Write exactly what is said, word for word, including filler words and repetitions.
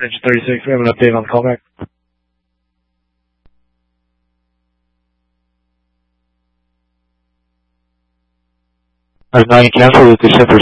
Engine thirty-six, we have an update on the callback. As nine cancel with the Shepherd